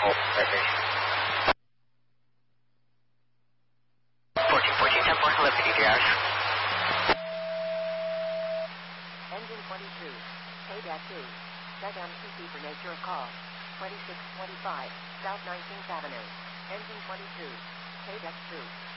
hold, vibration. 14, 10-4, hello, PDDRs. Engine 22, KDAC-2, set MCC for nature of call, 2625, South 19th Avenue. Engine 22, KDAC-2.